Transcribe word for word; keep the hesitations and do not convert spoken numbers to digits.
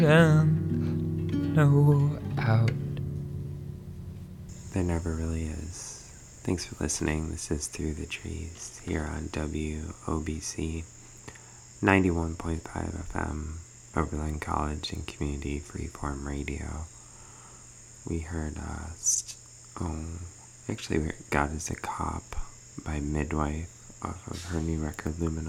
and no out. There never really is. Thanks for listening. This is Through the Trees here on W O B C ninety-one point five F M, Oberlin College and Community Freeform Radio. We heard, uh, st- oh, actually we heard God is a Cop by Midwife off of her new record Luminosa.